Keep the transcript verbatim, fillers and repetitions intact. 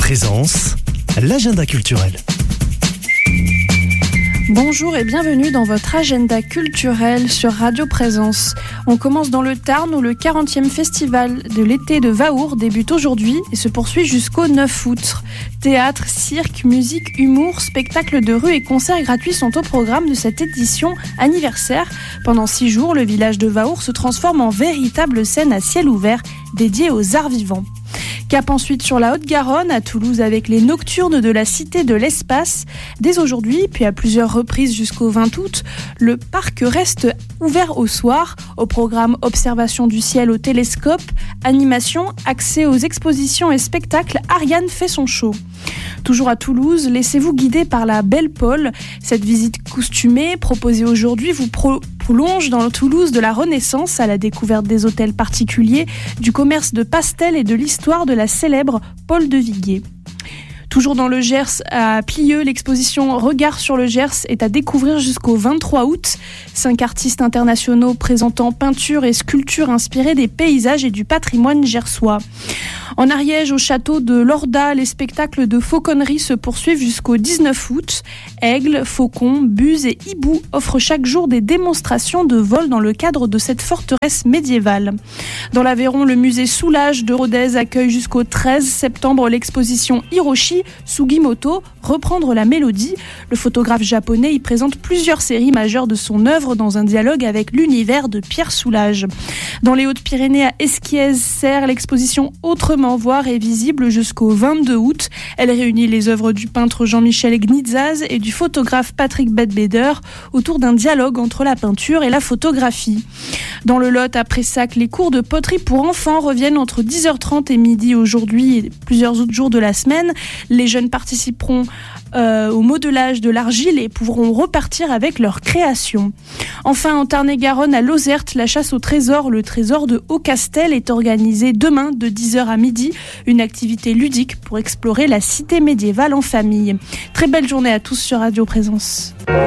Présence, l'agenda culturel. Bonjour et bienvenue dans votre agenda culturel sur Radio Présence. On commence dans le Tarn où le quarantième festival de l'été de Vahour débute aujourd'hui et se poursuit jusqu'au neuf août. Théâtre, cirque, musique, humour, spectacles de rue et concerts gratuits sont au programme de cette édition anniversaire. Pendant six jours, le village de Vahour se transforme en véritable scène à ciel ouvert dédiée aux arts vivants. Cap ensuite sur la Haute-Garonne, à Toulouse avec les Nocturnes de la Cité de l'Espace. Dès aujourd'hui, puis à plusieurs reprises jusqu'au vingt août, le parc reste ouvert au soir. Au programme observation du ciel au télescope, animation, accès aux expositions et spectacles, Ariane fait son show. Toujours à Toulouse, laissez-vous guider par la Belle Paule. Cette visite costumée proposée aujourd'hui vous pro- plonge dans le Toulouse de la Renaissance à la découverte des hôtels particuliers, du commerce de pastels et de l'histoire de la célèbre Paule de Viguier. Toujours dans le Gers, à Plieux, l'exposition Regard sur le Gers est à découvrir jusqu'au vingt-trois août. Cinq artistes internationaux présentant peinture et sculptures inspirées des paysages et du patrimoine gersois. En Ariège, au château de Lorda, les spectacles de fauconnerie se poursuivent jusqu'au dix-neuf août. Aigles, faucons, buses et hiboux offrent chaque jour des démonstrations de vol dans le cadre de cette forteresse médiévale. Dans l'Aveyron, le musée Soulage de Rodez accueille jusqu'au treize septembre l'exposition Hiroshi Sugimoto, Reprendre la mélodie. Le photographe japonais y présente plusieurs séries majeures de son œuvre dans un dialogue avec l'univers de Pierre Soulages. Dans les Hautes-Pyrénées, à Esquies-Serres, l'exposition Autrement voir est visible jusqu'au vingt-deux août. Elle réunit les œuvres du peintre Jean-Michel Gnitzaz et du photographe Patrick Bedbeder autour d'un dialogue entre la peinture et la photographie. Dans le Lot, à Pressac, les cours de poterie pour enfants reviennent entre dix heures trente et midi aujourd'hui et plusieurs autres jours de la semaine. Les jeunes participeront euh, au modelage de l'argile et pourront repartir avec leur création. Enfin, en Tarn-et-Garonne, à Lozerte, la chasse au trésor, le trésor de Haut-Castel, est organisée demain de dix heures à midi. Une activité ludique pour explorer la cité médiévale en famille. Très belle journée à tous sur Radio Présence.